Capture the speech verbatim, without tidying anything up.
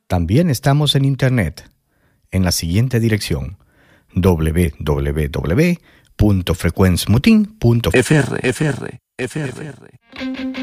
También estamos en Internet, en la siguiente dirección: doble u doble u doble u punto frecuencia mutin punto f r.